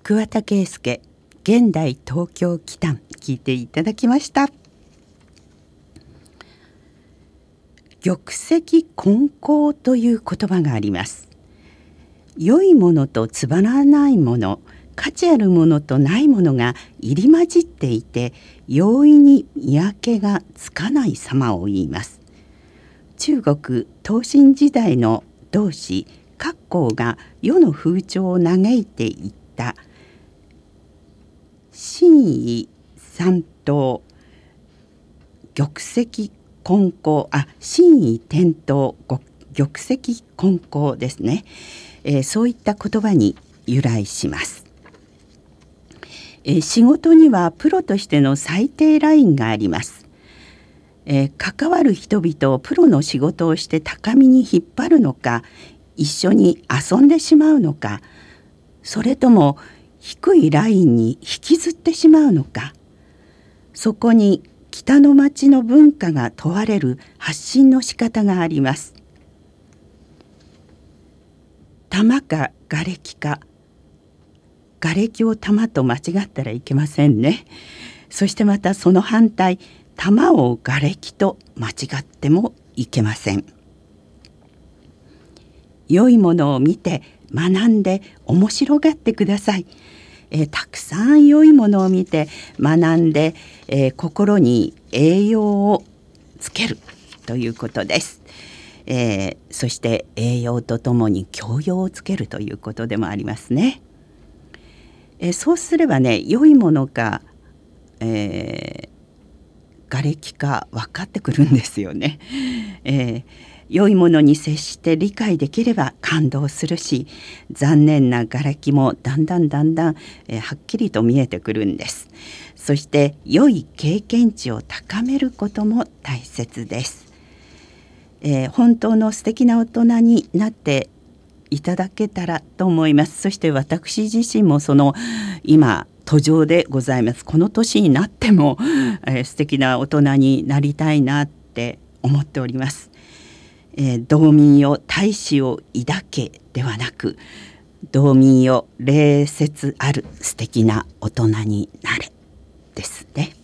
桑田佳祐現代東京奇譚聞いていただきました。玉石混交という言葉があります。良いものとつまらないもの、価値あるものとないものが入り混じっていて、容易に見分けがつかない様を言います。中国東晋時代の道士郭公が世の風潮を嘆いていった真意三刀、玉石混交、真意転倒、玉石混交ですね。そういった言葉に由来します。仕事にはプロとしての最低ラインがあります。関わる人々をプロの仕事をして高みに引っ張るのか、一緒に遊んでしまうのか、それとも低いラインに引きずってしまうのか、そこに北の町の文化が問われる発信の仕方があります。玉か瓦礫か、瓦礫を玉と間違ったらいけませんね。そしてまたその反対、玉を瓦礫と間違ってもいけません。良いものを見て学んで面白がってください。たくさん良いものを見て学んで、心に栄養をつけるということです。そして栄養とともに教養をつけるということでもありますね。そうすればね、良いものか、瓦礫か分かってくるんですよね。良いものに接して理解できれば感動するし、残念な瓦礫もだんだんはっきりと見えてくるんです。そして良い経験値を高めることも大切です。本当の素敵な大人になっていただけたらと思います。そして私自身もその今途上でございます。この年になっても、素敵な大人になりたいなって思っております。道民よ大志を抱けではなく、道民よ礼節ある素敵な大人になれですね。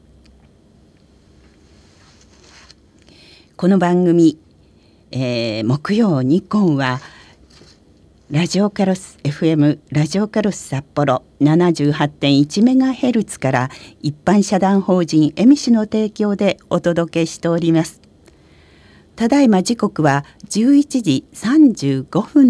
この番組、木曜ニコンはラジオカロス FM ラジオカロス札幌 78.1MHz から一般社団法人エミシの提供でお届けしております。ただいま時刻は11時35分